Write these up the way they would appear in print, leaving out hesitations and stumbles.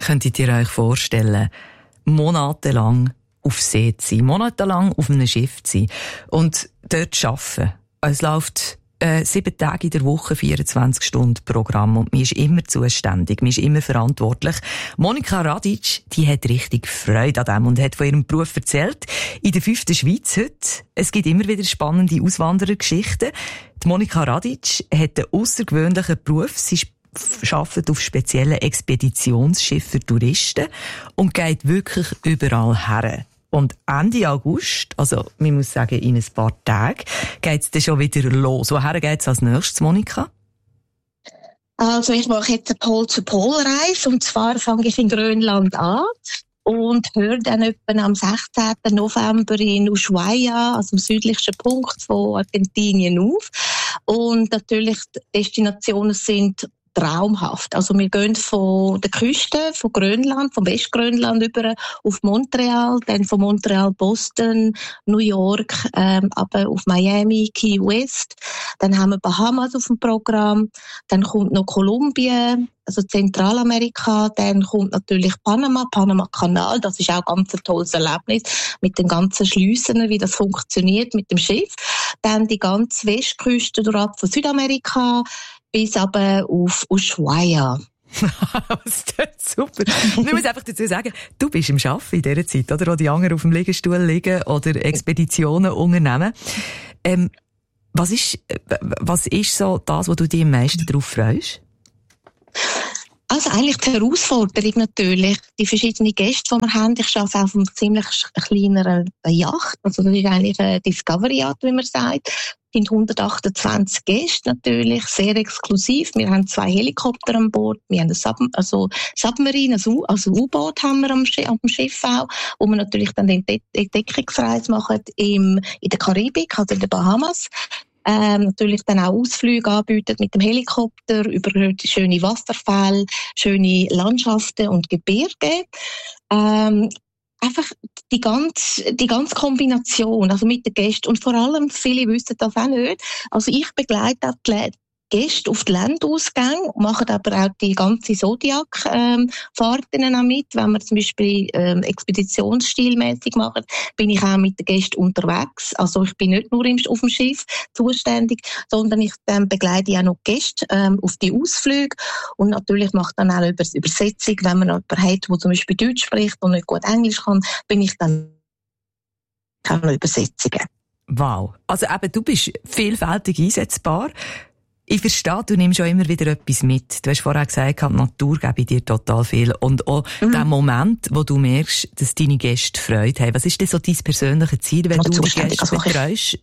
könntet ihr euch vorstellen, monatelang auf See zu sein, monatelang auf einem Schiff zu sein und dort zu arbeiten. Es läuft 7 Tage in der Woche, 24 Stunden Programm und man ist immer zuständig, man ist immer verantwortlich. Monika Radic, die hat richtig Freude an dem und hat von ihrem Beruf erzählt. In der 5. Schweiz heute. Es gibt immer wieder spannende Auswanderergeschichten. Die Monika Radic hat einen aussergewöhnlichen Beruf. Sie arbeitet auf speziellen Expeditionsschiffen für Touristen und geht wirklich überall her. Und Ende August, also man muss sagen, in ein paar Tagen, geht es dann schon wieder los. Woher geht es als nächstes, Monika? Also ich mache jetzt eine Pol-zu-Pol-Reise und zwar fange ich in Grönland an und höre dann etwa am 16. November in Ushuaia, also am südlichsten Punkt von Argentinien, auf. Und natürlich die Destinationen sind traumhaft. Also wir gehen von der Küste, von Grönland, vom Westgrönland über auf Montreal, dann von Montreal Boston, New York, aber auf Miami, Key West. Dann haben wir Bahamas auf dem Programm. Dann kommt noch Kolumbien, also Zentralamerika. Dann kommt natürlich Panama-Kanal. Das ist auch ganz ein tolles Erlebnis mit den ganzen Schliessen, wie das funktioniert mit dem Schiff. Dann die ganze Westküste durch von Südamerika bis aber auf Ushuaia. Das ist super. Ich muss einfach dazu sagen, du bist im Arbeiten in dieser Zeit, oder? Wo die anderen auf dem Liegestuhl liegen oder Expeditionen unternehmen. Was ist so das, wo du dich am meisten darauf freust? Also eigentlich die Herausforderung natürlich, die verschiedenen Gäste, die wir haben. Ich arbeite auf einem ziemlich kleineren Yacht, also das ist eigentlich eine Discovery Yacht, wie man sagt. Es sind 128 Gäste natürlich, sehr exklusiv. Wir haben 2 Helikopter an Bord, wir haben Submarine, also U-Boot haben wir am Schiff auch, wo wir natürlich dann den Entdeckungsreise machen in der Karibik, also in den Bahamas. Natürlich dann auch Ausflüge anbieten mit dem Helikopter über schöne Wasserfälle, schöne Landschaften und Gebirge. Einfach die ganze Kombination, also mit den Gästen. Und vor allem, viele wissen das auch nicht, also ich begleite auch die Gäste auf die Landausgänge, machen aber auch die ganze Zodiac-Fahrten auch mit. Wenn wir zum Beispiel expeditionsstilmäßig machen, bin ich auch mit den Gästen unterwegs. Also ich bin nicht nur auf dem Schiff zuständig, sondern ich begleite auch noch die Gäste auf die Ausflüge und natürlich mache dann auch Übersetzung, wenn man jemanden hat, der zum Beispiel Deutsch spricht und nicht gut Englisch kann, bin ich dann auch noch Übersetzungen. Wow. Also eben, du bist vielfältig einsetzbar. Ich verstehe, du nimmst auch immer wieder etwas mit. Du hast vorher gesagt, die Natur gebe dir total viel. Und auch der Moment, wo du merkst, dass deine Gäste Freude haben. Was ist denn so dein persönliches Ziel, wenn du die Gäste betreust?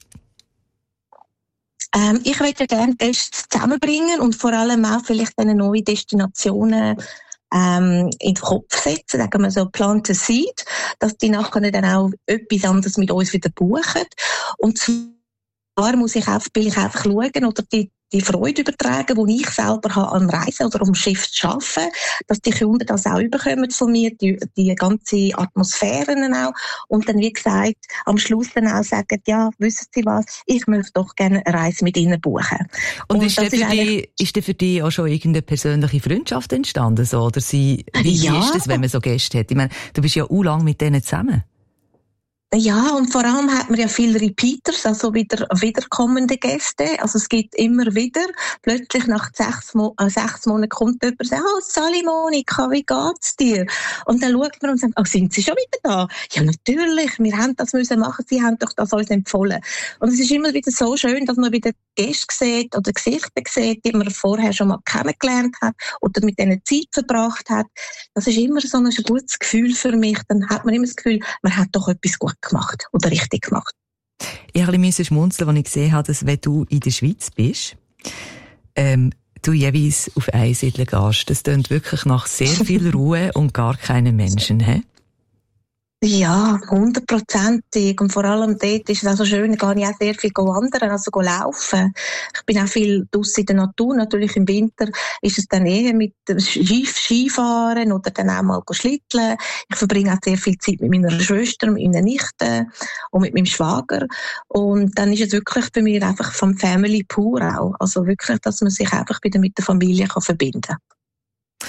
Ich möchte gerne Gäste zusammenbringen und vor allem auch vielleicht eine neue Destinationen in den Kopf setzen, sagen wir so, plant a seed, dass die nachher dann auch etwas anderes mit uns wieder buchen. Und zwar will ich einfach schauen oder die Freude übertragen, die ich selber habe am Reisen oder am Schiff zu arbeiten, dass die Kunden das auch überkommen von mir, die ganze Atmosphären auch. Und dann, wie gesagt, am Schluss dann auch sagen, ja, wissen Sie was, ich möchte doch gerne eine Reise mit Ihnen buchen. Und ist denn für dich auch schon irgendeine persönliche Freundschaft entstanden? So? Oder wie ist das, wenn man so Gäste hat? Ich meine, du bist ja auch lange mit denen zusammen. Ja, und vor allem hat man ja viele Repeaters, also wiederkommende Gäste. Also es gibt immer wieder, plötzlich nach 6 Monaten kommt jemand und sagt, oh, Sally Monika, wie geht's dir? Und dann schaut man und sagt, oh, sind Sie schon wieder da? Ja, natürlich, wir haben das müssen machen, Sie haben doch das uns empfohlen. Und es ist immer wieder so schön, dass man wieder Gäste sieht oder Gesichter sieht, die man vorher schon mal kennengelernt hat oder mit denen Zeit verbracht hat. Das ist immer so ein gutes Gefühl für mich. Dann hat man immer das Gefühl, man hat doch etwas gut gemacht oder richtig gemacht. Ich musste ein bisschen schmunzeln, als ich gesehen habe, dass wenn du in der Schweiz bist, du jeweils auf Einsiedeln gehst. Das klingt wirklich nach sehr viel Ruhe und gar keinen Menschen, he? Ja, 100%. Und vor allem dort ist es auch so schön, da gehe ich auch sehr viel wandern, also laufen. Ich bin auch viel draussen in der Natur. Natürlich im Winter ist es dann eher mit dem Skifahren oder dann auch mal schlitteln. Ich verbringe auch sehr viel Zeit mit meiner Schwester, mit meinen Nichten und mit meinem Schwager. Und dann ist es wirklich bei mir einfach vom Family pur auch. Also wirklich, dass man sich einfach wieder mit der Familie verbinden kann.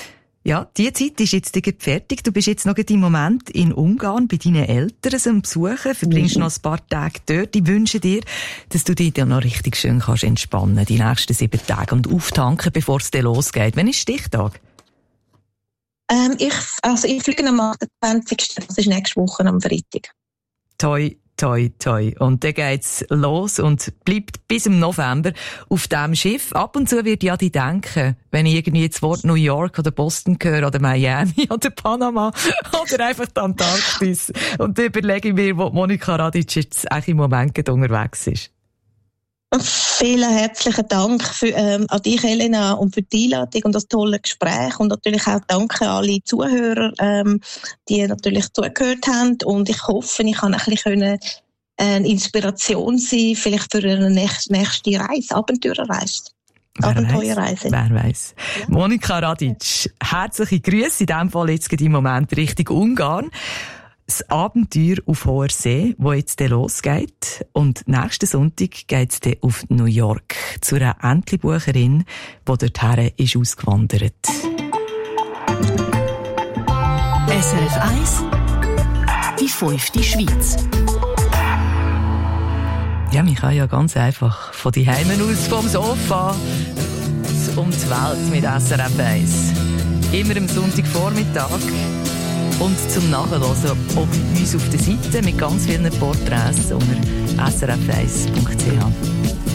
Ja, die Zeit ist jetzt fertig. Du bist jetzt noch im Moment in Ungarn bei deinen Eltern zum Besuchen, verbringst noch ein paar Tage dort. Ich wünsche dir, dass du dich dann noch richtig schön kannst entspannen, die nächsten 7 Tage und auftanken, bevor es dann losgeht. Wann ist Stichtag? Ich fliege am 28. Das ist nächste Woche am Freitag. Toi, toi, toi. Und dann geht's los und bleibt bis im November auf diesem Schiff. Ab und zu wird ja die denken, wenn ich irgendwie das Wort New York oder Boston höre oder Miami oder Panama oder einfach die Antarktis. Und dann überlege ich mir, wo Monika Radic jetzt eigentlich im Moment unterwegs ist. Vielen herzlichen Dank an dich, Elena, und für die Einladung und das tolle Gespräch. Und natürlich auch danke an alle Zuhörer, die natürlich zugehört haben. Und ich hoffe, ich kann ein bisschen eine Inspiration sein, vielleicht für eine nächste Reise, Abenteuerreise. Wer weiss. Ja. Monika Radic, herzliche Grüße in diesem Fall jetzt im Moment Richtung Ungarn. Das Abenteuer auf hoher See, das jetzt losgeht. Und nächsten Sonntag geht es dann auf New York zu einer Entlebucherin, die dorthin ist ausgewandert. SRF 1, die 5. Schweiz. Ja, man kann ja ganz einfach von die Heimen aus, vom Sofa, um die Welt mit SRF 1. Immer am Sonntagvormittag. Und zum Nachhören auch bei uns auf der Seite mit ganz vielen Porträts unter srf1.ch.